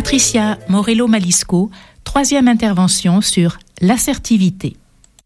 Patricia Morello-Malisco, troisième intervention sur l'assertivité.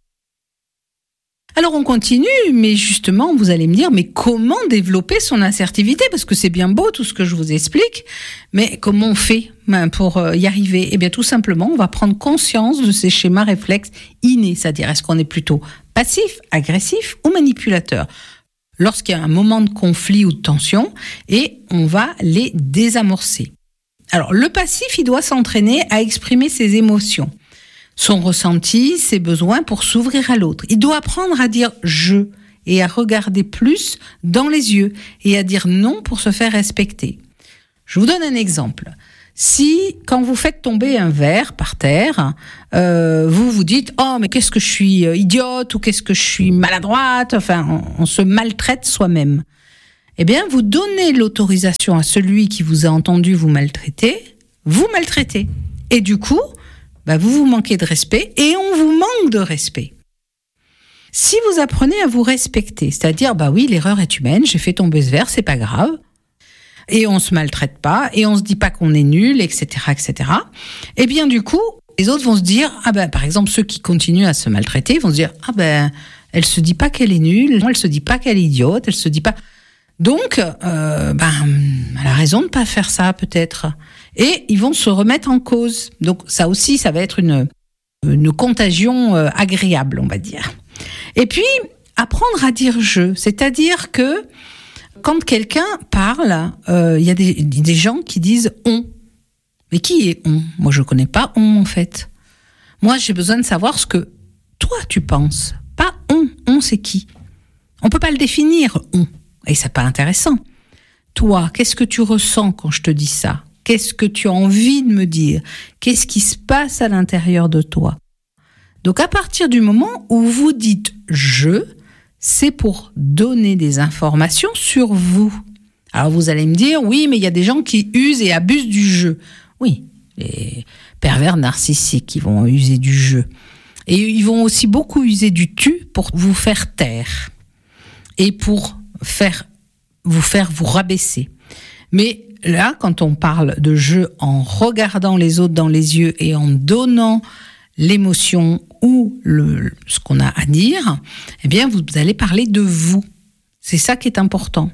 Alors on continue, mais justement, vous allez me dire, mais comment développer son assertivité ? Parce que c'est bien beau tout ce que je vous explique, mais comment on fait pour y arriver ? Eh bien tout simplement, on va prendre conscience de ces schémas réflexes innés, c'est-à-dire est-ce qu'on est plutôt passif, agressif ou manipulateur ? Lorsqu'il y a un moment de conflit ou de tension, et on va les désamorcer. Alors le passif, il doit s'entraîner à exprimer ses émotions, son ressenti, ses besoins pour s'ouvrir à l'autre. Il doit apprendre à dire « je » et à regarder plus dans les yeux et à dire non pour se faire respecter. Je vous donne un exemple. Si, quand vous faites tomber un verre par terre, vous vous dites « oh, mais qu'est-ce que je suis idiote » ou « qu'est-ce que je suis maladroite », enfin, on se maltraite soi-même. Eh bien, vous donnez l'autorisation à celui qui vous a entendu vous maltraiter. Et du coup, vous vous manquez de respect et on vous manque de respect. Si vous apprenez à vous respecter, c'est-à-dire, oui, l'erreur est humaine, j'ai fait tomber ce verre, c'est pas grave, et on se maltraite pas, et on se dit pas qu'on est nul, etc., etc., eh bien, du coup, les autres vont se dire, par exemple, ceux qui continuent à se maltraiter vont se dire, elle se dit pas qu'elle est nulle, elle se dit pas qu'elle est idiote, elle se dit pas... Donc, elle a raison de pas faire ça, peut-être. Et ils vont se remettre en cause. Donc, ça aussi, ça va être une contagion agréable, on va dire. Et puis, apprendre à dire « je », c'est-à-dire que quand quelqu'un parle, il y a des gens qui disent « on ». Mais qui est « on » ? Moi, je connais pas « on », en fait. Moi, j'ai besoin de savoir ce que toi, tu penses. Pas « on ». « On », c'est qui ? On peut pas le définir, « on ». Et c'est pas intéressant. Toi, qu'est-ce que tu ressens quand je te dis ça ? Qu'est-ce que tu as envie de me dire ? Qu'est-ce qui se passe à l'intérieur de toi ? Donc, à partir du moment où vous dites « je », c'est pour donner des informations sur vous. Alors, vous allez me dire « oui, mais il y a des gens qui usent et abusent du jeu ». Oui, les pervers narcissiques qui vont user du jeu. Et ils vont aussi beaucoup user du « tu » pour vous faire taire. Et pour vous rabaisser. Mais là, quand on parle de jeu en regardant les autres dans les yeux et en donnant l'émotion ou ce qu'on a à dire, eh bien, vous allez parler de vous. C'est ça qui est important.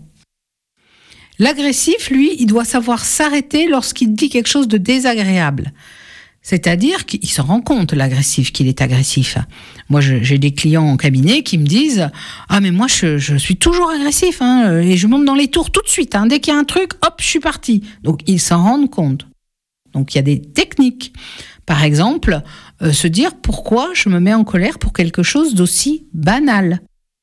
L'agressif, lui, il doit savoir s'arrêter lorsqu'il dit quelque chose de désagréable. C'est-à-dire qu'il se rend compte, l'agressif, qu'il est agressif. Moi, j'ai des clients en cabinet qui me disent « ah, mais moi, je suis toujours agressif, et je monte dans les tours tout de suite. Dès qu'il y a un truc, hop, je suis parti. » Donc, ils s'en rendent compte. Donc, il y a des techniques. Par exemple, se dire « pourquoi je me mets en colère pour quelque chose d'aussi banal ?»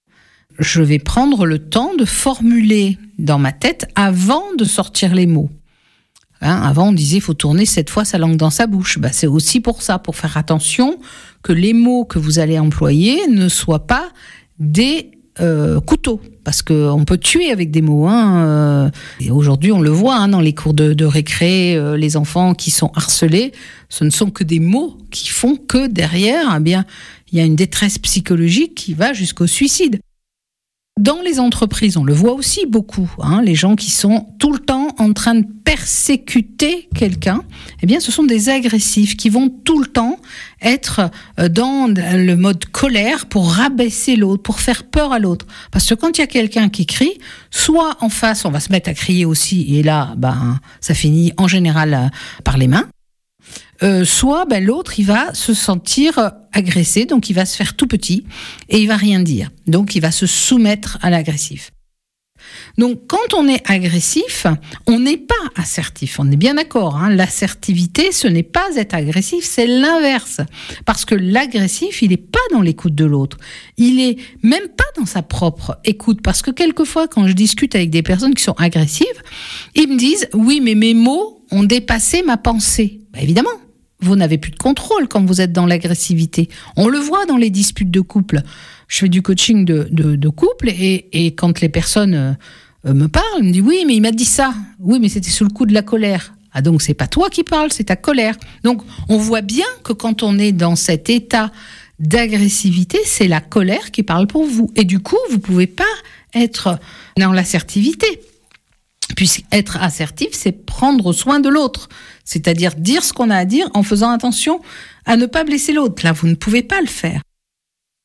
Je vais prendre le temps de formuler dans ma tête avant de sortir les mots. Avant, on disait, il faut tourner 7 fois sa langue dans sa bouche. C'est aussi pour ça, pour faire attention que les mots que vous allez employer ne soient pas des couteaux. Parce qu'on peut tuer avec des mots. Et aujourd'hui, on le voit dans les cours de récré, les enfants qui sont harcelés, ce ne sont que des mots qui font que derrière, il y a une détresse psychologique qui va jusqu'au suicide. Dans les entreprises, on le voit aussi beaucoup, les gens qui sont tout le temps en train de persécuter quelqu'un, ce sont des agressifs qui vont tout le temps être dans le mode colère pour rabaisser l'autre, pour faire peur à l'autre. Parce que quand il y a quelqu'un qui crie, soit en face, on va se mettre à crier aussi, et là, ça finit en général par les mains. Soit l'autre, il va se sentir agressé, donc il va se faire tout petit et il va rien dire. Donc il va se soumettre à l'agressif. Donc quand on est agressif, on n'est pas assertif, on est bien d'accord. L'assertivité, ce n'est pas être agressif, c'est l'inverse. Parce que l'agressif, il n'est pas dans l'écoute de l'autre. Il est même pas dans sa propre écoute. Parce que quelquefois, quand je discute avec des personnes qui sont agressives, ils me disent « oui, mais mes mots ont dépassé ma pensée ». Évidemment. Vous n'avez plus de contrôle quand vous êtes dans l'agressivité. On le voit dans les disputes de couple. Je fais du coaching de couple et quand les personnes me parlent, me disent « oui, mais il m'a dit ça. Oui, mais c'était sous le coup de la colère. » Ah, donc c'est pas toi qui parles, c'est ta colère. Donc on voit bien que quand on est dans cet état d'agressivité, c'est la colère qui parle pour vous. Et du coup, vous pouvez pas être dans l'assertivité. Puisque être assertif, c'est prendre soin de l'autre. C'est-à-dire dire ce qu'on a à dire en faisant attention à ne pas blesser l'autre. Là, vous ne pouvez pas le faire.